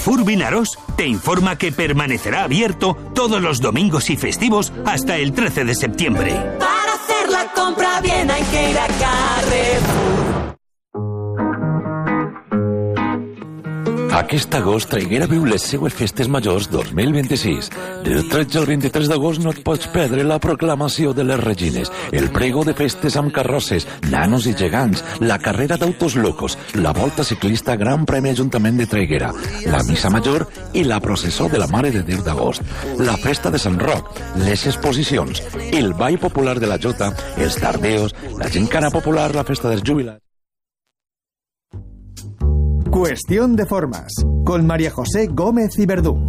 Carrefour Vinaròs te informa que permanecerá abierto todos los domingos y festivos hasta el 13 de septiembre. Para hacer la compra bien hay que ir a Carrefour. Aquest agost Traiguera viu les seues festes majors 2026. Del 13 al 23 d'agost no et pots perdre la proclamació de les Regines, el prego de festes amb carrosses, nanos i gegants, la carrera d'autos locos, la volta ciclista Gran Premi Ajuntament de Traiguera, la missa major i la processó de la Mare de Déu d'agost, la festa de Sant Roc, les exposicions, el ball popular de la Jota, els tardeos, la gincana popular, la festa dels jubilats. Cuestión de formas, con María José Gómez y Verdú.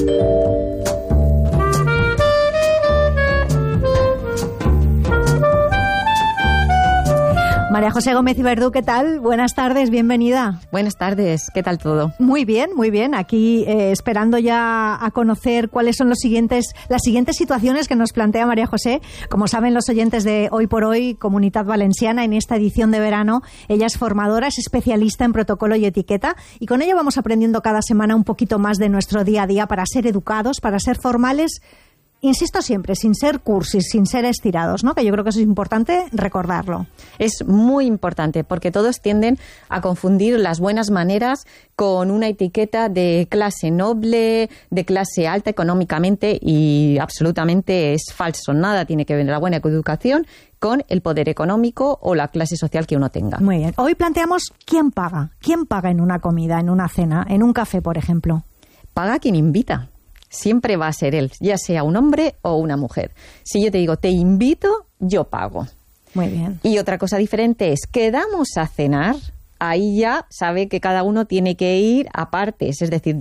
María José Gómez y Verdú, ¿qué tal? Buenas tardes, bienvenida. Buenas tardes, ¿qué tal todo? Muy bien, muy bien. Aquí esperando ya a conocer cuáles son las siguientes situaciones que nos plantea María José. Como saben los oyentes de Hoy por Hoy, Comunitat Valenciana, en esta edición de verano, ella es formadora, es especialista en protocolo y etiqueta, y con ella vamos aprendiendo cada semana un poquito más de nuestro día a día para ser educados, para ser formales. Insisto siempre, sin ser cursis, sin ser estirados, ¿no? Que yo creo que eso es importante recordarlo. Es muy importante porque todos tienden a confundir las buenas maneras con una etiqueta de clase noble, de clase alta económicamente, y absolutamente es falso. Nada tiene que ver la buena educación con el poder económico o la clase social que uno tenga. Muy bien. Hoy planteamos quién paga. ¿Quién paga en una comida, en una cena, en un café, por ejemplo? Paga quien invita. Siempre va a ser él, ya sea un hombre o una mujer. Si yo te digo, te invito, yo pago. Muy bien. Y otra cosa diferente es, quedamos a cenar, ahí ya sabe que cada uno tiene que ir a partes, es decir,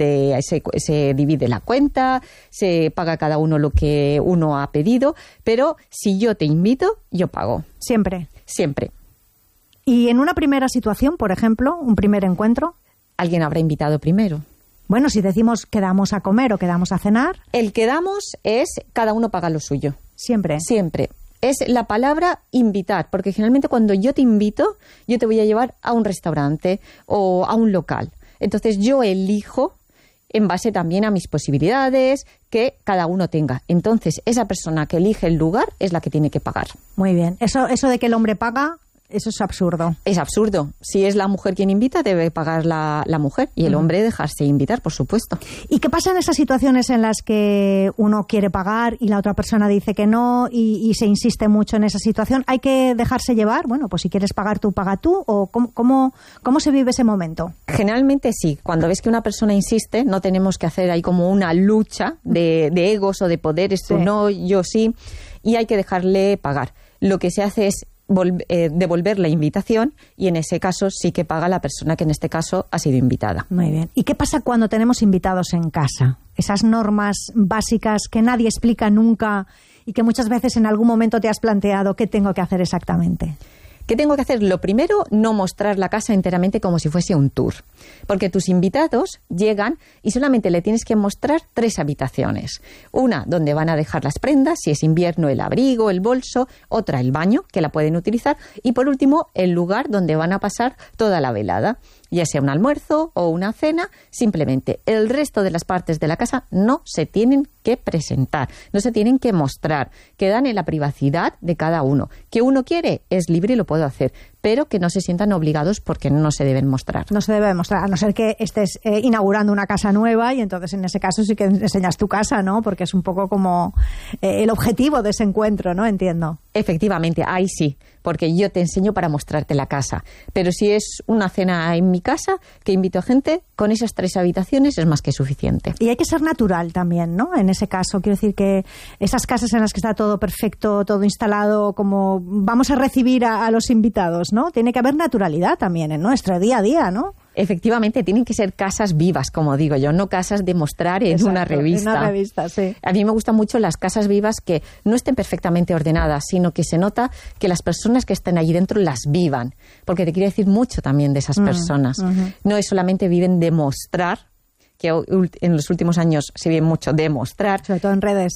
se divide la cuenta, se paga cada uno lo que uno ha pedido, pero si yo te invito, yo pago. Siempre. Siempre. Y en una primera situación, por ejemplo, un primer encuentro, alguien habrá invitado primero. Bueno, si decimos quedamos a comer o quedamos a cenar. El quedamos es cada uno paga lo suyo. Siempre. Siempre. Es la palabra invitar, porque generalmente cuando yo te invito, yo te voy a llevar a un restaurante o a un local. Entonces yo elijo en base también a mis posibilidades que cada uno tenga. Entonces esa persona que elige el lugar es la que tiene que pagar. Muy bien. Eso de que el hombre paga, eso es absurdo. Es absurdo. Si es la mujer quien invita, debe pagar la mujer y el hombre dejarse invitar, por supuesto. ¿Y qué pasa en esas situaciones en las que uno quiere pagar y la otra persona dice que no y se insiste mucho en esa situación? ¿Hay que dejarse llevar? Bueno, pues si quieres pagar tú, paga tú. ¿O cómo se vive ese momento? Generalmente sí. Cuando ves que una persona insiste, no tenemos que hacer ahí como una lucha de egos o de poderes. Tú no, yo sí. Y hay que dejarle pagar. Lo que se hace es devolver la invitación y en ese caso sí que paga la persona que en este caso ha sido invitada. Muy bien. ¿Y qué pasa cuando tenemos invitados en casa? Esas normas básicas que nadie explica nunca y que muchas veces en algún momento te has planteado qué tengo que hacer exactamente. ¿Qué tengo que hacer? Lo primero, no mostrar la casa enteramente como si fuese un tour. Porque tus invitados llegan y solamente le tienes que mostrar 3 habitaciones. Una donde van a dejar las prendas, si es invierno el abrigo, el bolso. Otra el baño, que la pueden utilizar. Y por último, el lugar donde van a pasar toda la velada. Ya sea un almuerzo o una cena, simplemente el resto de las partes de la casa no se tienen que presentar, no se tienen que mostrar, quedan en la privacidad de cada uno. Que uno quiere, es libre y lo puedo hacer, pero que no se sientan obligados porque no se deben mostrar. No se debe mostrar, a no ser que estés inaugurando una casa nueva y entonces en ese caso sí que enseñas tu casa, ¿no? Porque es un poco como el objetivo de ese encuentro, ¿no? Entiendo. Efectivamente, ahí sí, porque yo te enseño para mostrarte la casa. Pero si es una cena en mi casa, que invito a gente, con esas 3 habitaciones es más que suficiente. Y hay que ser natural también, ¿no? En ese caso, quiero decir que esas casas en las que está todo perfecto, todo instalado, como vamos a recibir a los invitados, ¿no? Tiene que haber naturalidad también en nuestro día a día, ¿no? Efectivamente, tienen que ser casas vivas, como digo yo, no casas de mostrar en una revista. En una revista, sí. A mí me gustan mucho las casas vivas que no estén perfectamente ordenadas, sino que se nota que las personas que estén allí dentro las vivan, porque te quiere decir mucho también de esas personas. No es solamente viven de mostrar, que en los últimos años se ve mucho demostrar, sobre todo en redes,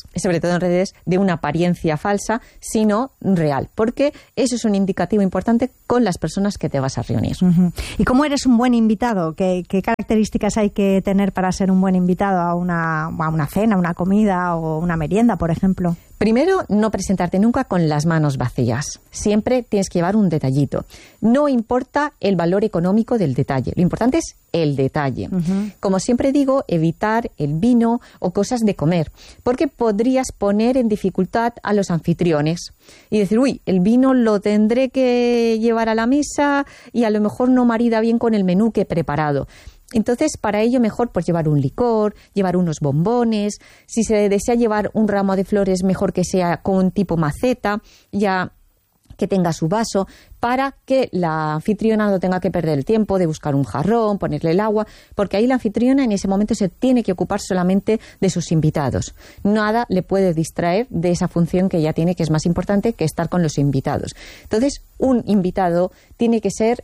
de una apariencia falsa, sino real, porque eso es un indicativo importante con las personas que te vas a reunir. Uh-huh. ¿Y cómo eres un buen invitado? ¿Qué características hay que tener para ser un buen invitado a una cena, una comida o una merienda, por ejemplo? Primero, no presentarte nunca con las manos vacías. Siempre tienes que llevar un detallito. No importa el valor económico del detalle. Lo importante es el detalle. Uh-huh. Como siempre digo, evitar el vino o cosas de comer, porque podrías poner en dificultad a los anfitriones y decir, uy, el vino lo tendré que llevar a la mesa y a lo mejor no marida bien con el menú que he preparado. Entonces, para ello mejor pues llevar un licor, llevar unos bombones. Si se desea llevar un ramo de flores, mejor que sea con un tipo maceta, ya que tenga su vaso, para que la anfitriona no tenga que perder el tiempo de buscar un jarrón, ponerle el agua, porque ahí la anfitriona en ese momento se tiene que ocupar solamente de sus invitados. Nada le puede distraer de esa función que ella tiene, que es más importante que estar con los invitados. Entonces, un invitado tiene que ser,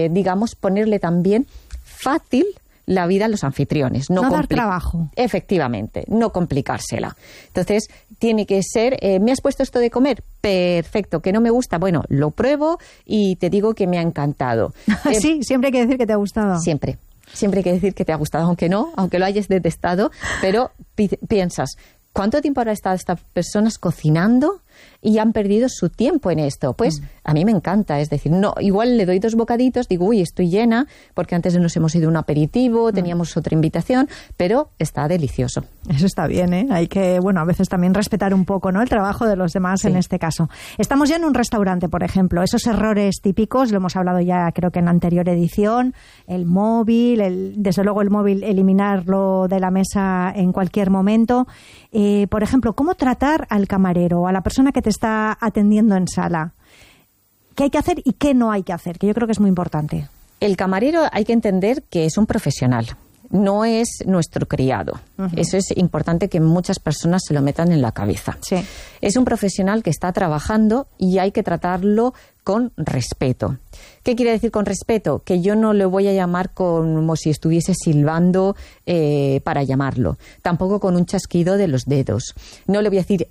ponerle también fácil la vida a los anfitriones. No dar trabajo. Efectivamente, no complicársela. Entonces, tiene que ser, ¿me has puesto esto de comer? Perfecto, que no me gusta, bueno, lo pruebo y te digo que me ha encantado. Sí, siempre hay que decir que te ha gustado. Siempre hay que decir que te ha gustado, aunque lo hayas detestado, pero piensas, ¿cuánto tiempo habrá estado estas personas cocinando y han perdido su tiempo en esto? Pues a mí me encanta, es decir, no, igual le doy 2 bocaditos, digo, uy, estoy llena, porque antes nos hemos ido a un aperitivo, teníamos otra invitación, pero está delicioso. Eso está bien, ¿eh? Hay que, a veces también respetar un poco, ¿no?, el trabajo de los demás, sí. En este caso. Estamos ya en un restaurante, por ejemplo, esos errores típicos, lo hemos hablado ya creo que en la anterior edición, el móvil, desde luego el móvil, eliminarlo de la mesa en cualquier momento. Por ejemplo, ¿cómo tratar al camarero, a la persona que te está atendiendo en sala? ¿Qué hay que hacer y qué no hay que hacer? Que yo creo que es muy importante. El camarero hay que entender que es un profesional, no es nuestro criado. Uh-huh. Eso es importante que muchas personas se lo metan en la cabeza. Sí. Es un profesional que está trabajando y hay que tratarlo con respeto. ¿Qué quiere decir con respeto? Que yo no le voy a llamar como si estuviese silbando para llamarlo. Tampoco con un chasquido de los dedos. No le voy a decir,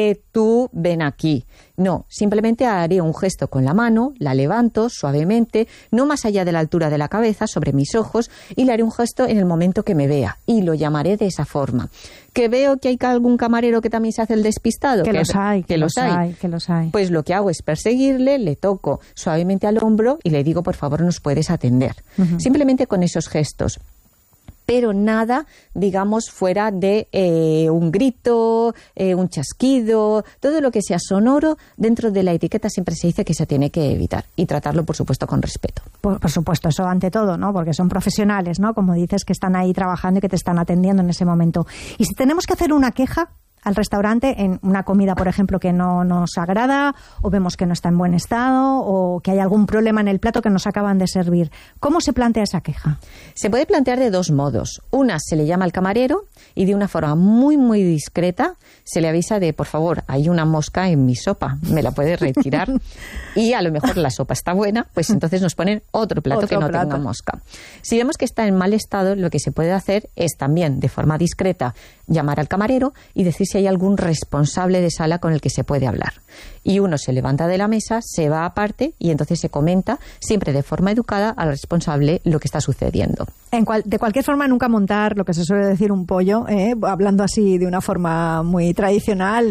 tú ven aquí. No, simplemente haré un gesto con la mano, la levanto suavemente, no más allá de la altura de la cabeza, sobre mis ojos, y le haré un gesto en el momento que me vea. Y lo llamaré de esa forma. ¿Que veo que hay algún camarero que también se hace el despistado? Que los hay. Pues lo que hago es perseguirle, le toco suavemente al hombro y le digo, por favor, nos puedes atender. Uh-huh. Simplemente con esos gestos. Pero nada, fuera de un grito, un chasquido, todo lo que sea sonoro, dentro de la etiqueta siempre se dice que se tiene que evitar y tratarlo, por supuesto, con respeto. Por supuesto, eso ante todo, ¿no? Porque son profesionales, ¿no? Como dices, que están ahí trabajando y que te están atendiendo en ese momento. Y si tenemos que hacer una queja al restaurante en una comida, por ejemplo, que no nos agrada, o vemos que no está en buen estado, o que hay algún problema en el plato que nos acaban de servir, ¿cómo se plantea esa queja? Se puede plantear de 2 modos. Una, se le llama al camarero y de una forma muy, muy discreta se le avisa de, por favor, hay una mosca en mi sopa, ¿me la puedes retirar? Y a lo mejor la sopa está buena, pues entonces nos ponen otro plato que no tenga mosca. Si vemos que está en mal estado, lo que se puede hacer es también, de forma discreta, llamar al camarero y decir si hay algún responsable de sala con el que se puede hablar. Y uno se levanta de la mesa, se va aparte y entonces se comenta, siempre de forma educada, al responsable lo que está sucediendo. De cualquier forma, nunca montar lo que se suele decir un pollo, hablando así de una forma muy tradicional,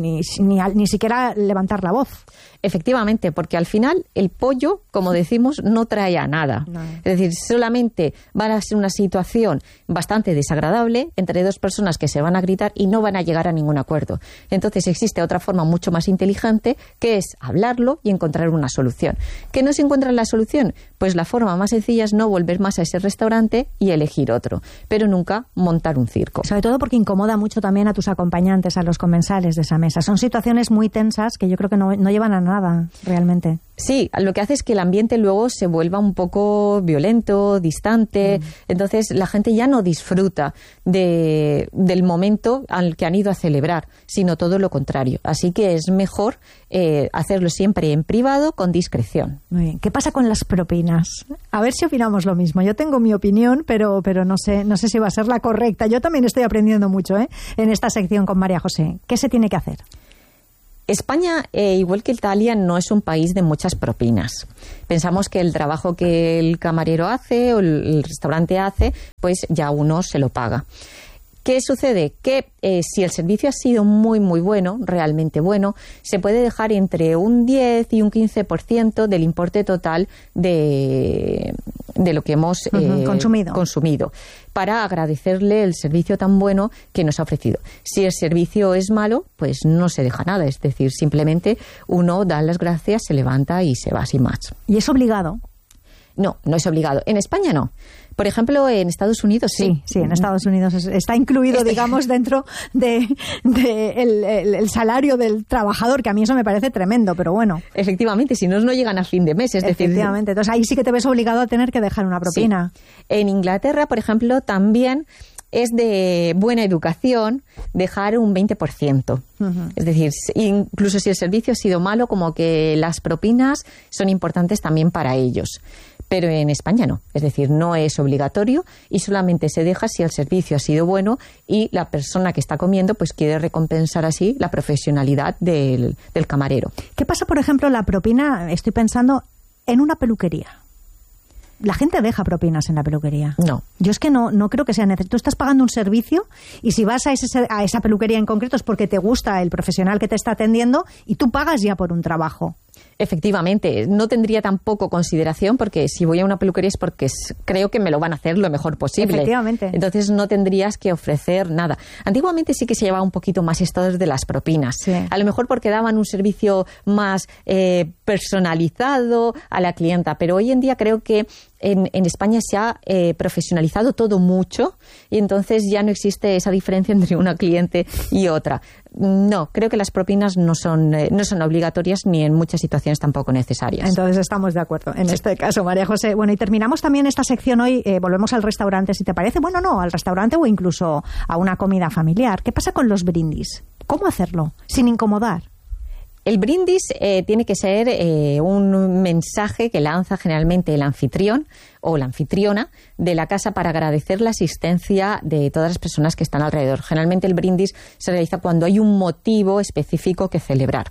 ni siquiera levantar la voz. Efectivamente, porque al final el pollo, como decimos, no trae a nada. No. Es decir, solamente va a ser una situación bastante desagradable entre 2 personas que se van a gritar y no van a llegar a ningún acuerdo. Entonces existe otra forma mucho más inteligente, que es hablarlo y encontrar una solución. ¿Que no se encuentra la solución? Pues la forma más sencilla es no volver más a ese restaurante y elegir otro, pero nunca montar un circo. Sobre todo porque incomoda mucho también a tus acompañantes, a los comensales de esa mesa. Son situaciones muy tensas que yo creo que no llevan a nada, realmente. Sí, lo que hace es que el ambiente luego se vuelva un poco violento, distante, entonces la gente ya no disfruta del momento al que han ido a celebrar, sino todo lo contrario. Así que es mejor hacerlo siempre en privado, con discreción. Muy bien. ¿Qué pasa con las propinas? A ver si opinamos lo mismo. Yo tengo mi opinión, pero no sé si va a ser la correcta. Yo también estoy aprendiendo mucho en esta sección con María José. ¿Qué se tiene que hacer? España, igual que Italia, no es un país de muchas propinas. Pensamos que el trabajo que el camarero hace o el restaurante hace, pues ya uno se lo paga. ¿Qué sucede? Que si el servicio ha sido muy, muy bueno, realmente bueno, se puede dejar entre un 10 y un 15% del importe total de lo que hemos consumido, para agradecerle el servicio tan bueno que nos ha ofrecido. Si el servicio es malo, pues no se deja nada, es decir, simplemente uno da las gracias, se levanta y se va sin más. ¿Y es obligado? No, no es obligado. En España no. Por ejemplo, en Estados Unidos sí. Sí, en Estados Unidos está incluido, digamos, dentro el salario del trabajador, que a mí eso me parece tremendo, pero bueno. Efectivamente, si no llegan a fin de mes, es decir... Efectivamente, entonces ahí sí que te ves obligado a tener que dejar una propina. Sí. En Inglaterra, por ejemplo, también es de buena educación dejar un 20%. Es decir, incluso si el servicio ha sido malo, como que las propinas son importantes también para ellos. Pero en España no, es decir, no es obligatorio y solamente se deja si el servicio ha sido bueno y la persona que está comiendo pues quiere recompensar así la profesionalidad del camarero. ¿Qué pasa, por ejemplo, la propina? Estoy pensando en una peluquería. ¿La gente deja propinas en la peluquería? No. Yo es que no creo que sea necesario. Tú estás pagando un servicio y si vas a esa peluquería en concreto es porque te gusta el profesional que te está atendiendo y tú pagas ya por un trabajo. Efectivamente, no tendría tampoco consideración porque si voy a una peluquería es porque creo que me lo van a hacer lo mejor posible. Efectivamente. Entonces no tendrías que ofrecer nada. Antiguamente sí que se llevaba un poquito más esto de las propinas. Sí. A lo mejor porque daban un servicio más personalizado a la clienta, pero hoy en día creo que en España se ha profesionalizado todo mucho y entonces ya no existe esa diferencia entre una cliente y otra. No, creo que las propinas no son obligatorias ni en muchas situaciones tampoco necesarias. Entonces estamos de acuerdo en este caso, María José. Bueno, y terminamos también esta sección hoy, volvemos al restaurante, si te parece. Bueno, no, al restaurante o incluso a una comida familiar. ¿Qué pasa con los brindis? ¿Cómo hacerlo sin incomodar? El brindis tiene que ser un mensaje que lanza generalmente el anfitrión o la anfitriona de la casa para agradecer la asistencia de todas las personas que están alrededor. Generalmente el brindis se realiza cuando hay un motivo específico que celebrar.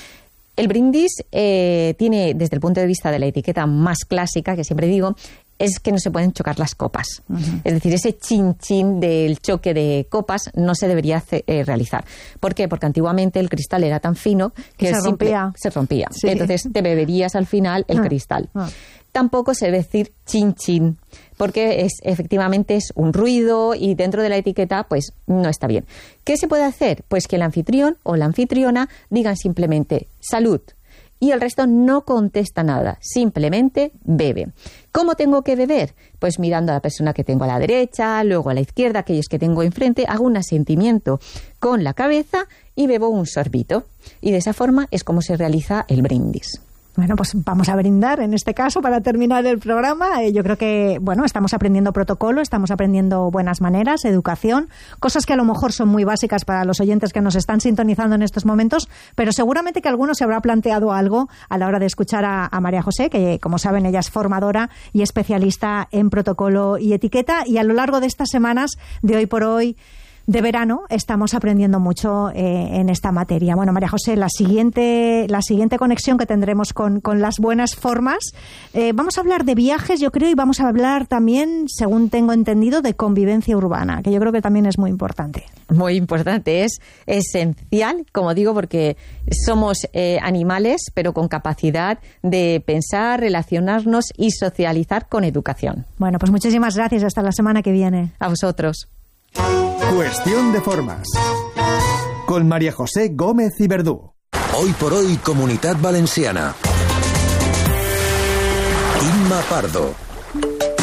El brindis tiene, desde el punto de vista de la etiqueta más clásica, que siempre digo, es que no se pueden chocar las copas. Es decir, ese chin-chin del choque de copas no se debería realizar. ¿Por qué? Porque antiguamente el cristal era tan fino que se rompía. Sí. Entonces te beberías al final el cristal. Tampoco se debe decir chin-chin, porque efectivamente es un ruido y dentro de la etiqueta pues no está bien. ¿Qué se puede hacer? Pues que el anfitrión o la anfitriona digan simplemente salud. Y el resto no contesta nada, simplemente bebe. ¿Cómo tengo que beber? Pues mirando a la persona que tengo a la derecha, luego a la izquierda, aquellos que tengo enfrente, hago un asentimiento con la cabeza y bebo un sorbito. Y de esa forma es como se realiza el brindis. Bueno, pues vamos a brindar en este caso para terminar el programa. Yo creo que, bueno, estamos aprendiendo protocolo, estamos aprendiendo buenas maneras, educación, cosas que a lo mejor son muy básicas para los oyentes que nos están sintonizando en estos momentos, pero seguramente que alguno se habrá planteado algo a la hora de escuchar a María José, que como saben ella es formadora y especialista en protocolo y etiqueta, y a lo largo de estas semanas de Hoy por Hoy de verano estamos aprendiendo mucho en esta materia. Bueno, María José, la siguiente conexión que tendremos con las buenas formas, vamos a hablar de viajes, yo creo, y vamos a hablar también, según tengo entendido, de convivencia urbana, que yo creo que también es muy importante. Muy importante, es esencial, como digo, porque somos animales, pero con capacidad de pensar, relacionarnos y socializar con educación. Bueno, pues muchísimas gracias, hasta la semana que viene. A vosotros. Cuestión de formas. Con María José Gómez y Verdú. Hoy por hoy, Comunitat Valenciana. Imma Pardo.